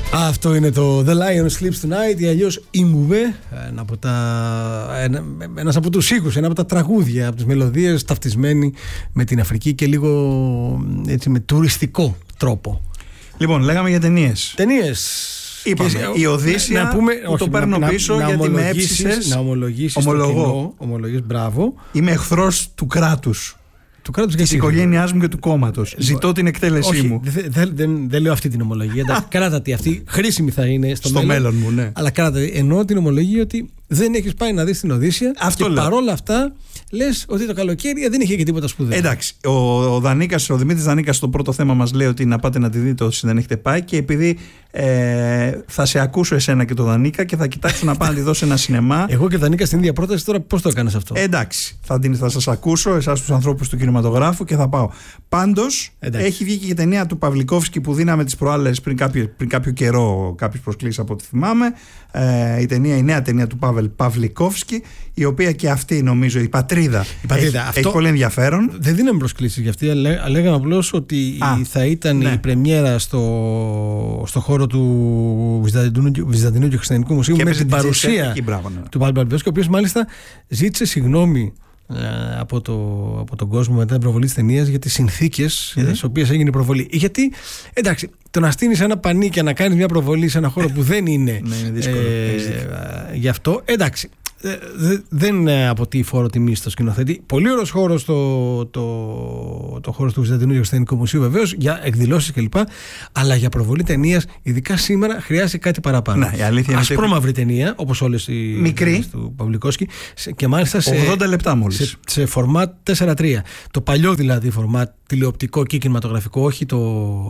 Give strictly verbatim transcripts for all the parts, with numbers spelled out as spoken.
Αυτό είναι το The Lion Sleeps Tonight ή αλλιώς Ιμουβέ, ένα από τα, ένα, ένας από τους ήχους, ένα από τα τραγούδια, από τις μελωδίες ταυτισμένοι με την Αφρική και λίγο έτσι με τουριστικό τρόπο. Λοιπόν, λέγαμε για ταινίες. Ταινίες. Είπαμε, η Οδύσσια, να πούμε, που όχι, το παίρνω να, πίσω να, γιατί με έψησες. Να ομολογήσεις το κοινό, ομολογείς, μπράβο. Είμαι εχθρός του κράτους. Του κράτους της οικογένειάς μου και του κόμματος. Ζητώ την εκτέλεσή όχι, μου. Δεν δε, δε, δε λέω αυτή την ομολογία. Κράτα αυτή. Χρήσιμη θα είναι στο, στο μέλλον. μέλλον μου, ναι. Αλλά κράτα. Εννοώ την ομολογία ότι δεν έχεις πάει να δεις την Οδύσσια. Αυτό και λέω. Παρόλα αυτά λες ότι το καλοκαίρι δεν είχε και τίποτα σπουδαίο. Εντάξει. Ο, ο, Δανίκας, ο Δημήτρης Δανίκας στο πρώτο θέμα μας λέει ότι να πάτε να τη δείτε όσοι δεν έχετε πάει. Και επειδή ε, θα σε ακούσω εσένα και τον Δανίκα και θα κοιτάξω να πάω να τη δώσω ένα σινεμά. Εγώ και ο Δανίκας στην ίδια πρόταση, τώρα πώς το έκανες αυτό? Εντάξει. Θα, την, θα σας ακούσω, εσάς τους ανθρώπους του κινηματογράφου και θα πάω. Πάντως έχει βγει και η ταινία του Παυλικόφσκι που δίναμε τις προάλλες πριν κάποιο, πριν κάποιο καιρό, κάποιες προσκλήσεις από ό,τι θυμάμαι. Ε, η, ταινία, η νέα ταινία του Παύλ Παυλικόφσκι, η οποία και αυτή νομίζω η πατρίδα, η πατρίδα έχει, έχει πολύ ενδιαφέρον. Δεν δίναμε προσκλήσεις για αυτή, αλλά λέγαμε απλώς ότι Α, θα ήταν ναι. η πρεμιέρα στο, στο χώρο του Βυζαντινού, Βυζαντινού και Χριστιανικού Μουσείου και με την παρουσία εκεί, μπράβο, ναι. του Παύλ Παυλικόφσκι, ο οποίος μάλιστα ζήτησε συγγνώμη από, το, από τον κόσμο μετά την προβολή της ταινίας για τις συνθήκες mm-hmm. στις οποίες έγινε η προβολή. Γιατί, εντάξει, το να στείνεις ένα πανί και να κάνεις μια προβολή σε ένα χώρο που δεν είναι, ναι, είναι δύσκολο. Ε, γι' αυτό, εντάξει, ε, δε, δεν αποτείει φόρο τιμή στο σκηνοθέτη. Πολύ ωραίος χώρος το, το, το χώρος του Βυζαντινού και Χριστιανικού Μουσείου, βεβαίως, για εκδηλώσεις κλπ. Αλλά για προβολή ταινίας, ειδικά σήμερα, χρειάζεται κάτι παραπάνω. Ναι, ασπρόμαυρη ταινία, όπως όλες οι μικρή του Παυλικόφσκι, και μάλιστα σε ογδόντα λεπτά μόλις. Σε, σε φορμάτ τέσσερα τρία. Το παλιό δηλαδή φορμάτ τηλεοπτικό και κινηματογραφικό, όχι το,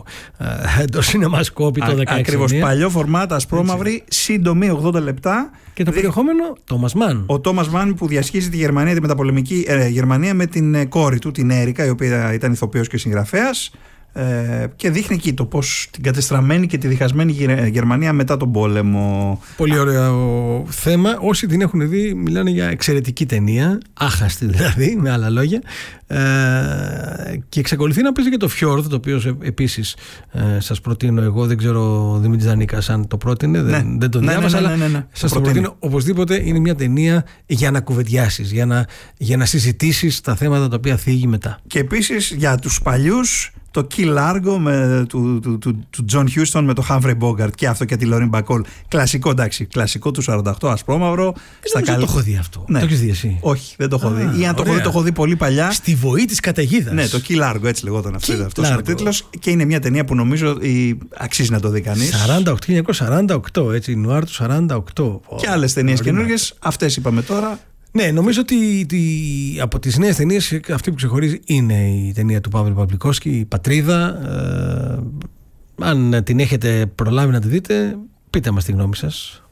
ε, το σινεμασκόπι το δεκαέξι. Ακριβώς, παλιό φορμάτ, ασπρόμαυρη, σύντομη, ογδόντα λεπτά. Και το περιεχόμενο, Τόμας Μαν. Ο Τόμας Μαν που διασχίζει τη Γερμανία, τη μεταπολεμική ε, Γερμανία με την ε, κόρη του, την Έρικα, η οποία ήταν ηθοποιός και συγγραφέας. Ε, και δείχνει εκεί το πώς την κατεστραμμένη και τη διχασμένη Γερμανία μετά τον πόλεμο. Πολύ ωραίο θέμα. Όσοι την έχουν δει μιλάνε για εξαιρετική ταινία, άχαστη δηλαδή, με άλλα λόγια. Ε, και εξακολουθεί να παίζει και το Φιόρδ, το οποίο επίσης ε, σας προτείνω εγώ. Δεν ξέρω ο Δημήτρης Δανίκας αν το πρότεινε, ναι. δεν, δεν το διάβασα, ναι, ναι, ναι, ναι, ναι, ναι. αλλά σας το, το προτείνω οπωσδήποτε. Είναι μια ταινία για να κουβεντιάσεις, για να, για να συζητήσεις τα θέματα τα οποία θίγει μετά. Και επίσης για τους παλιούς, το Key Largo με, του, του, του, του John Huston με το Humphrey Bogart και αυτό και τη Lauren Bacall. Κλασικό, εντάξει, κλασικό του σαράντα οκτώ, ασπρόμαυρο. Δεν καλ... το έχω δει αυτό. Ναι. Το έχεις δει εσύ? Όχι, δεν το έχω Α, δει. Ή αν το έχω δει, το έχω δει πολύ παλιά. Στη βοή της καταιγίδας. Ναι, το Key Largo, έτσι λεγόταν αυτό. Αυτός είναι ο τίτλος. Και είναι μια ταινία που νομίζω η... αξίζει να το δει κανείς. χίλια εννιακόσια σαράντα οκτώ, έτσι, νουάρ του σαράντα οκτώ. Και άλλες ταινίες καινούργιες, αυτές είπαμε τώρα. Ναι, νομίζω ότι τη, από τις νέες ταινίες αυτή που ξεχωρίζει είναι η ταινία του Παύλ Παυλικόφσκι, η Πατρίδα. Ε, αν την έχετε προλάβει να τη δείτε, πείτε μας τη γνώμη σας.